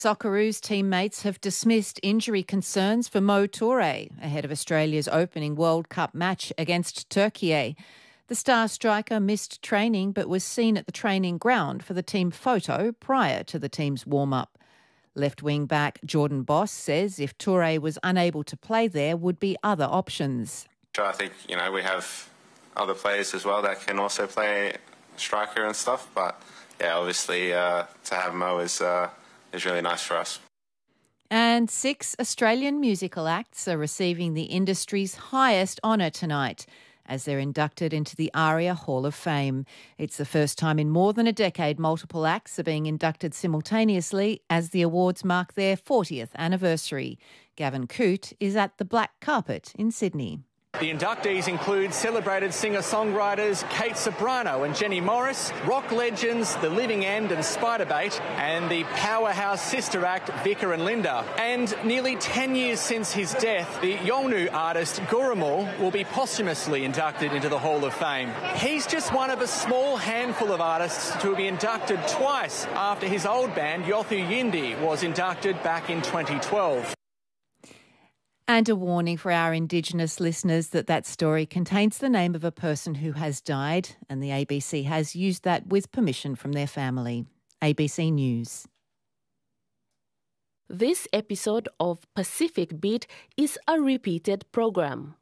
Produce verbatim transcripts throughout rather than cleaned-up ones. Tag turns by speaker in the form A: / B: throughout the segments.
A: Socceroos teammates have dismissed injury concerns for Mo Toure ahead of Australia's opening World Cup match against Turkey. The star striker missed training but was seen at the training ground for the team photo prior to the team's warm-up. Left wing back Jordan Boss says if Toure was unable to play there would be other options.
B: I think, you know, we have other players as well that can also play striker and stuff, but yeah, obviously uh, to have Mo is... Uh, is really nice for us.
A: And six Australian musical acts are receiving the industry's highest honour tonight as they're inducted into the ARIA Hall of Fame. It's the first time in more than a decade multiple acts are being inducted simultaneously as the awards mark their fortieth anniversary. Gavin Coote is at the black carpet in Sydney.
C: The inductees include celebrated singer-songwriters Kate Sobrano and Jenny Morris, rock legends The Living End and Spiderbait, and the powerhouse sister act Vicar and Linda. And nearly ten years since his death, the Yolngu artist Gurrumul will be posthumously inducted into the Hall of Fame. He's just one of a small handful of artists to be inducted twice after his old band Yothu Yindi was inducted back in twenty twelve.
A: And a warning for our Indigenous listeners that that story contains the name of a person who has died, and the A B C has used that with permission from their family. A B C News.
D: This episode of Pacific Beat is a repeated program.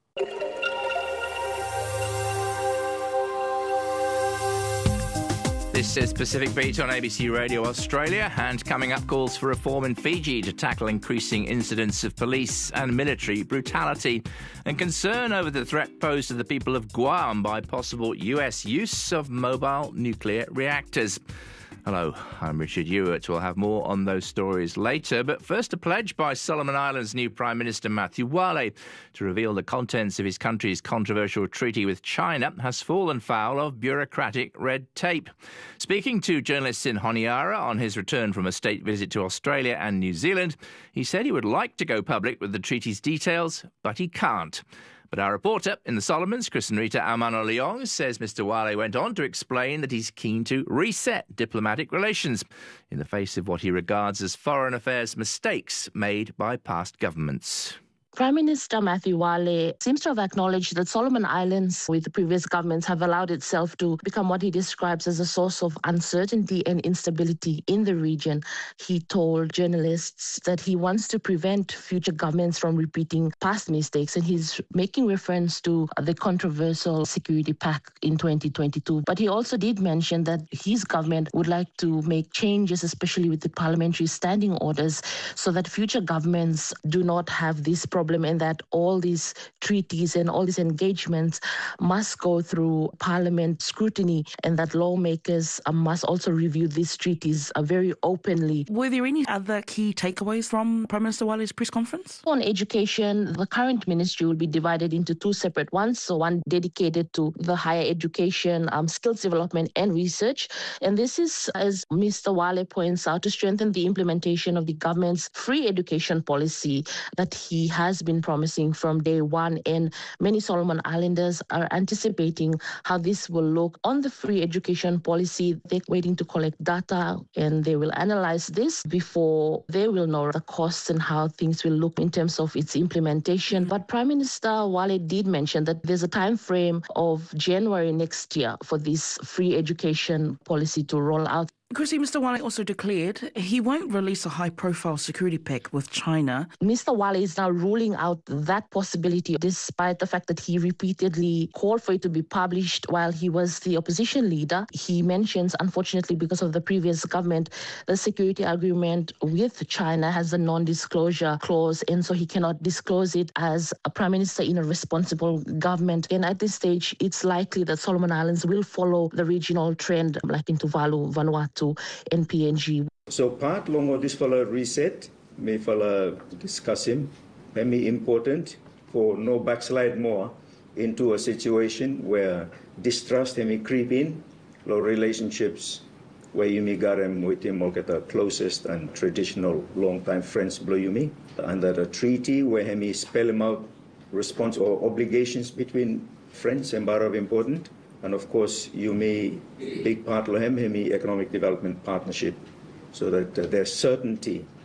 E: This is Pacific Beat on A B C Radio Australia, and coming up, calls for reform in Fiji to tackle increasing incidents of police and military brutality, and concern over the threat posed to the people of Guam by possible U S use of mobile nuclear reactors. Hello, I'm Richard Ewart. We'll have more on those stories later. But first, a pledge by Solomon Islands' new Prime Minister Matthew Wale to reveal the contents of his country's controversial treaty with China has fallen foul of bureaucratic red tape. Speaking to journalists in Honiara on his return from a state visit to Australia and New Zealand, he said he would like to go public with the treaty's details, but he can't. But our reporter in the Solomons, Chris and Rita Amano Leong, says Mister Wale went on to explain that he's keen to reset diplomatic relations in the face of what he regards as foreign affairs mistakes made by past governments.
F: Prime Minister Matthew Wale seems to have acknowledged that Solomon Islands, with the previous governments, have allowed itself to become what he describes as a source of uncertainty and instability in the region. He told journalists that he wants to prevent future governments from repeating past mistakes, and he's making reference to the controversial Security Pact in twenty twenty-two. But he also did mention that his government would like to make changes, especially with the parliamentary standing orders, so that future governments do not have this problem. Problem and that all these treaties and all these engagements must go through Parliament scrutiny, and that lawmakers uh, must also review these treaties uh, very openly.
G: Were there any other key takeaways from Prime Minister Wale's press conference?
F: On education, the current ministry will be divided into two separate ones. So one dedicated to the higher education, um, skills development and research. And this is, as Mister Wale points out, to strengthen the implementation of the government's free education policy that he has has been promising from day one, and many Solomon Islanders are anticipating how this will look. On the free education policy, they're waiting to collect data and they will analyze this before they will know the costs and how things will look in terms of its implementation. But Prime Minister Wale did mention that there's a time frame of January next year for this free education policy to roll out.
G: Chrissy, Mister Wale also declared he won't release a high-profile security pact with China.
F: Mister Wale is now ruling out that possibility, despite the fact that he repeatedly called for it to be published while he was the opposition leader. He mentions, unfortunately, because of the previous government, the security agreement with China has a non-disclosure clause, and so he cannot disclose it as a prime minister in a responsible government. And at this stage, it's likely that Solomon Islands will follow the regional trend, like in Tuvalu, Vanuatu, and P N G.
H: So part long of this fella reset, may fella discuss him, very important for no backslide more into a situation where distrust may creep in, low relationships where you may got him with him or get the closest and traditional long-time friends blow you me. Under a treaty where he may spell him out response or obligations between friends and bar of important. And of course, you may big part of him, him economic development partnership, so that uh, there's certainty